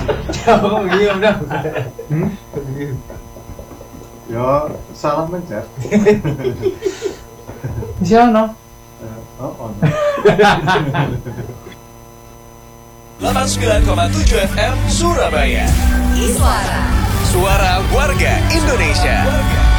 Jauh iya udah. Ya salah mencet. Di sana. Oh, 89,7 FM Surabaya. Iswara. Suara warga Indonesia.